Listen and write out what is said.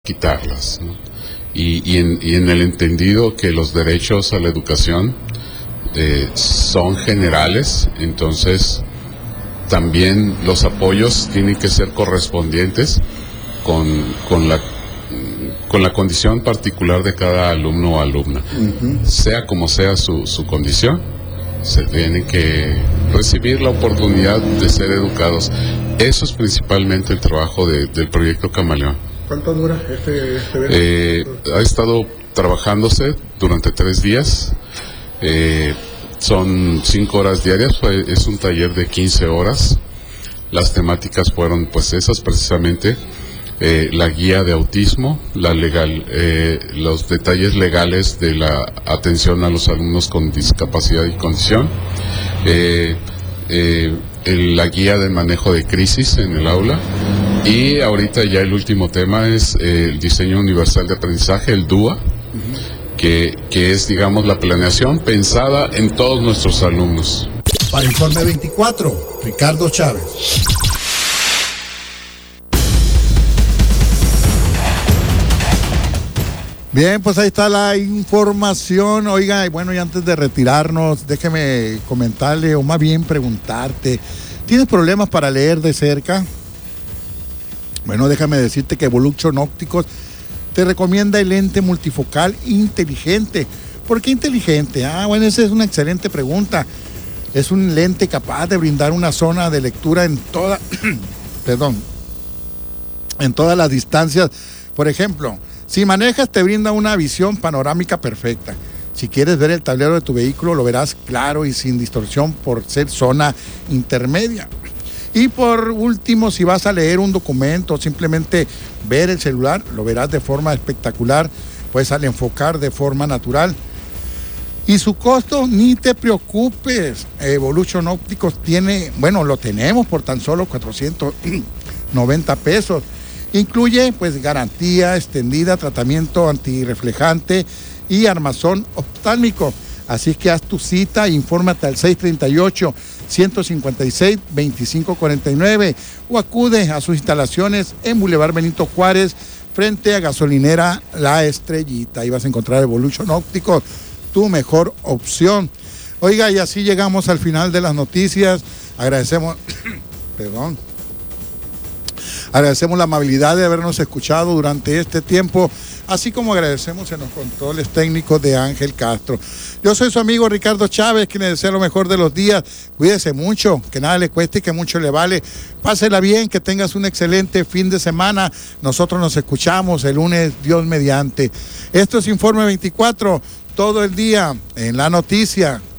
quitarlas, ¿no? Y en el entendido que los derechos a la educación son generales, entonces también los apoyos tienen que ser correspondientes con la condición particular de cada alumno o alumna. Sea como sea su condición, se tienen que recibir la oportunidad de ser educados. Eso es principalmente el trabajo del proyecto Camaleón. ¿Cuánto dura este evento? Ha estado trabajándose durante 3 días. Son 5 horas diarias, es un taller de 15 horas. Las temáticas fueron pues esas precisamente, la guía de autismo, los detalles legales de la atención a los alumnos con discapacidad y condición, la guía de manejo de crisis en el aula, y ahorita ya el último tema es el diseño universal de aprendizaje, el DUA, que es, digamos, la planeación pensada en todos nuestros alumnos. Para Informe 24, Ricardo Chávez. Bien, pues ahí está la información. Oiga, y bueno, y antes de retirarnos, déjeme comentarle, o más bien preguntarte, ¿tienes problemas para leer de cerca? Bueno, déjame decirte que Evolution Ópticos te recomienda el lente multifocal inteligente. ¿Por qué inteligente? Bueno, esa es una excelente pregunta. Es un lente capaz de brindar una zona de lectura en todas las distancias. Por ejemplo, si manejas, te brinda una visión panorámica perfecta. Si quieres ver el tablero de tu vehículo, lo verás claro y sin distorsión por ser zona intermedia. Y por último, si vas a leer un documento o simplemente ver el celular, lo verás de forma espectacular, pues al enfocar de forma natural. Y su costo, ni te preocupes. Evolution Ópticos lo tenemos por tan solo 490 pesos. Incluye pues garantía extendida, tratamiento antirreflejante y armazón oftálmico. Así que haz tu cita e infórmate al 638-156-2549 o acude a sus instalaciones en Boulevard Benito Juárez, frente a Gasolinera La Estrellita. Ahí vas a encontrar Evolution Ópticos, tu mejor opción. Oiga, y así llegamos al final de las noticias. Agradecemos la amabilidad de habernos escuchado durante este tiempo, así como agradecemos en los controles técnicos de Ángel Castro. Yo soy su amigo Ricardo Chávez, quien le desea lo mejor de los días. Cuídese mucho, que nada le cueste y que mucho le vale. Pásela bien, que tengas un excelente fin de semana. Nosotros nos escuchamos el lunes, Dios mediante. Esto es Informe 24, todo el día en la noticia.